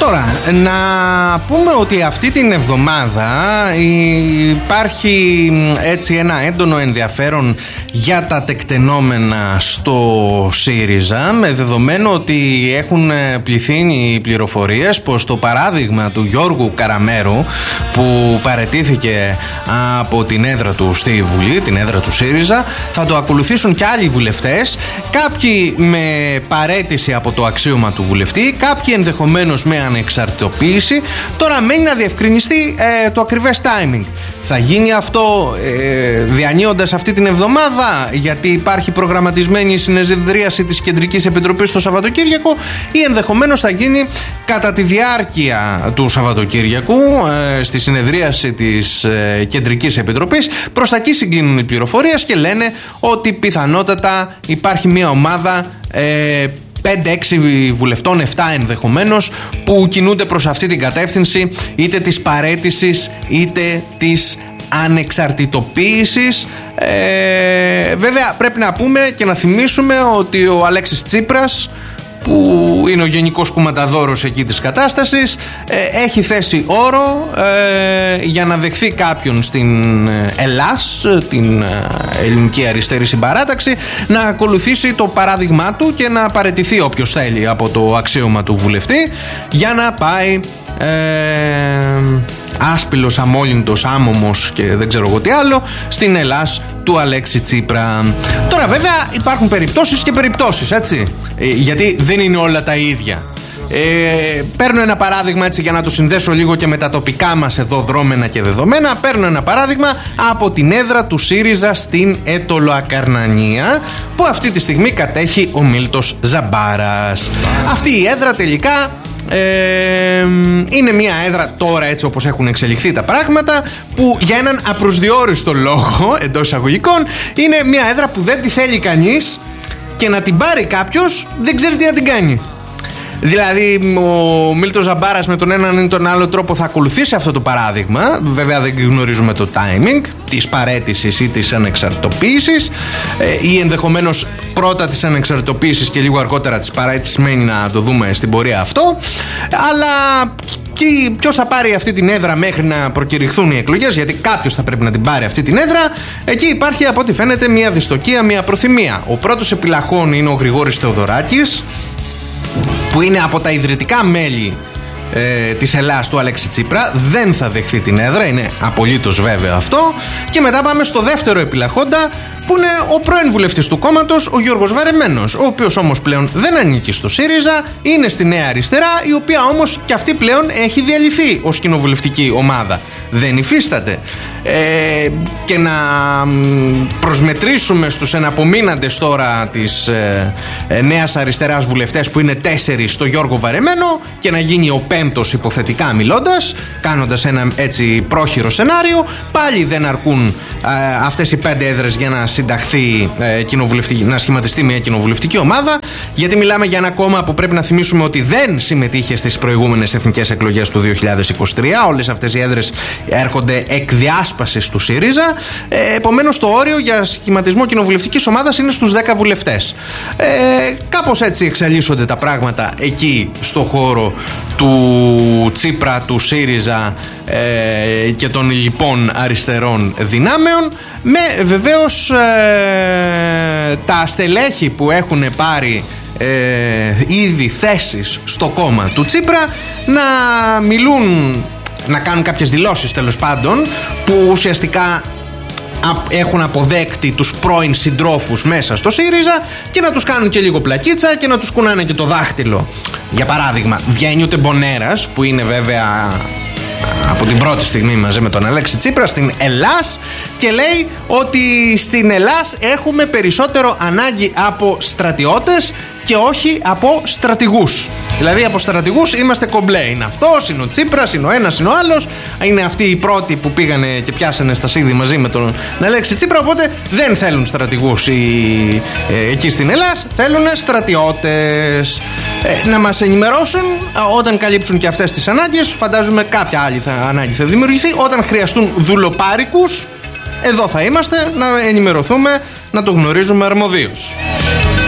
Τώρα, να πούμε ότι αυτή την εβδομάδα υπάρχει έτσι ένα έντονο ενδιαφέρον για τα τεκτενόμενα στο ΣΥΡΙΖΑ, με δεδομένο ότι έχουν πληθύνει οι πληροφορίες πως το παράδειγμα του Γιώργου Καραμέρου, που παραιτήθηκε από την έδρα του στη Βουλή, την έδρα του ΣΥΡΙΖΑ, θα το ακολουθήσουν και άλλοι βουλευτές, κάποιοι με παραίτηση από το αξίωμα του βουλευτή, κάποιοι ενδεχομένως με ανεξαρτητοποίηση. Τώρα μένει να διευκρινιστεί το ακριβές timing. Θα γίνει αυτό διανύοντας αυτή την εβδομάδα, γιατί υπάρχει προγραμματισμένη συνεδρίαση της Κεντρικής Επιτροπής το Σαββατοκύριακο, ή ενδεχομένως θα γίνει κατά τη διάρκεια του Σαββατοκύριακου στη συνεδρίαση της Κεντρικής Επιτροπής. Προς τα εκεί συγκλίνουν οι πληροφορίες και λένε ότι πιθανότατα υπάρχει μια ομάδα 5-6 βουλευτών, 7 ενδεχομένως, που κινούνται προς αυτή την κατεύθυνση, είτε της παραίτησης είτε της ανεξαρτητοποίησης. Βέβαια πρέπει να πούμε και να θυμίσουμε ότι ο Αλέξης Τσίπρας, που είναι ο γενικός κουματαδόρος εκεί της κατάστασης, έχει θέσει όρο για να δεχθεί κάποιον στην ΕΛΑΣ, την Ελληνική Αριστερή Συμπαράταξη, να ακολουθήσει το παράδειγμά του και να παραιτηθεί όποιος θέλει από το αξίωμα του βουλευτή, για να πάει άσπυλος, αμόλυντος, άμωμος και δεν ξέρω εγώ τι άλλο στην ΕΛΑΣ του Αλέξη Τσίπρα. Τώρα βέβαια υπάρχουν περιπτώσεις και περιπτώσεις, έτσι, γιατί δεν είναι όλα τα ίδια. Παίρνω ένα παράδειγμα έτσι για να το συνδέσω λίγο και με τα τοπικά μας εδώ δρόμενα και δεδομένα. Παίρνω ένα παράδειγμα από την έδρα του ΣΥΡΙΖΑ στην Αιτωλοακαρνανία, που αυτή τη στιγμή κατέχει ο Μίλτος Ζαμπάρας. Αυτή η έδρα τελικά είναι μια έδρα, τώρα έτσι όπως έχουν εξελιχθεί τα πράγματα, που για έναν απροσδιόριστο λόγο, εντός εισαγωγικών, είναι μια έδρα που δεν τη θέλει κανείς, και να την πάρει κάποιος δεν ξέρει τι να την κάνει. Δηλαδή ο Μίλτος Ζαμπάρας με τον έναν ή τον άλλο τρόπο θα ακολουθήσει αυτό το παράδειγμα. Βέβαια δεν γνωρίζουμε το timing της παραίτησης ή της ανεξαρτητοποίησης, ή ενδεχομένως πρώτα της ανεξαρτητοποίησης και λίγο αργότερα της παραίτησης. Μένει να το δούμε στην πορεία αυτό. Αλλά και ποιος θα πάρει αυτή την έδρα μέχρι να προκηρυχθούν οι εκλογές, γιατί κάποιος θα πρέπει να την πάρει αυτή την έδρα, εκεί υπάρχει από ό,τι φαίνεται μια δυστοκία, μια προθυμία. Ο πρώτος επιλαχών είναι ο Γρηγόρης Θεοδωράκης, που είναι από τα ιδρυτικά μέλη της ΕΛΑΣ του Αλέξη Τσίπρα. Δεν θα δεχθεί την έδρα, είναι απολύτως βέβαιο αυτό. Και μετά πάμε στο δεύτερο επιλαχόντα, που είναι ο πρώην βουλευτής του κόμματος, ο Γιώργος Βαρεμένος, ο οποίος όμως πλέον δεν ανήκει στο ΣΥΡΙΖΑ, είναι στη Νέα Αριστερά, η οποία όμως και αυτή πλέον έχει διαλυθεί ως κοινοβουλευτική ομάδα. Δεν υφίσταται. Και να προσμετρήσουμε στους εναπομείναντες τώρα της Νέας Αριστεράς βουλευτές, που είναι 4, στο Γιώργο Βαρεμένο, και να γίνει ο 5ος υποθετικά μιλώντας, κάνοντας ένα έτσι πρόχειρο σενάριο. Πάλι δεν αρκούν αυτές οι 5 έδρες για να συνταχθεί να σχηματιστεί μια κοινοβουλευτική ομάδα, γιατί μιλάμε για ένα κόμμα που πρέπει να θυμίσουμε ότι δεν συμμετείχε στις προηγούμενες εθνικές εκλογές του 2023. Όλες αυτές οι έδρες έρχονται εκ διάσπασης του ΣΥΡΙΖΑ. Επομένως το όριο για σχηματισμό κοινοβουλευτικής ομάδας είναι στους 10 βουλευτές. Κάπως έτσι εξελίσσονται τα πράγματα εκεί στο χώρο του Τσίπρα, του ΣΥΡΙΖΑ και των λοιπών αριστερών δυνάμεων, με βεβαίως τα στελέχη που έχουν πάρει ήδη θέσεις στο κόμμα του Τσίπρα να μιλούν, να κάνουν κάποιες δηλώσεις τέλος πάντων, που ουσιαστικά έχουν αποδέκτη τους πρώην συντρόφους μέσα στο ΣΥΡΙΖΑ, και να τους κάνουν και λίγο πλακίτσα και να τους κουνάνε και το δάχτυλο. Για παράδειγμα, βγαίνει ο Τεμπονέρας, που είναι βέβαια από την πρώτη στιγμή μαζί με τον Αλέξη Τσίπρα στην ΕΛΑΣ, και λέει ότι στην ΕΛΑΣ έχουμε περισσότερο ανάγκη από στρατιώτες και όχι από στρατηγούς. Δηλαδή από στρατηγούς είμαστε κομπλέ. Είναι αυτός, είναι ο Τσίπρας, είναι ο ένας, είναι ο άλλος. Είναι αυτοί οι πρώτοι που πήγανε και πιάσανε στα σίδη μαζί με τον Αλέξη Τσίπρα. Οπότε δεν θέλουν στρατηγούς εκεί στην ΕΛΑΣ, θέλουν στρατιώτες. Να μας ενημερώσουν όταν καλύψουν και αυτές τις ανάγκες. Φαντάζομαι κάποια άλλη ανάγκη θα δημιουργηθεί. Όταν χρειαστούν δουλοπάρικους, εδώ θα είμαστε να ενημερωθούμε, να το γνωρίζουμε αρμοδίως.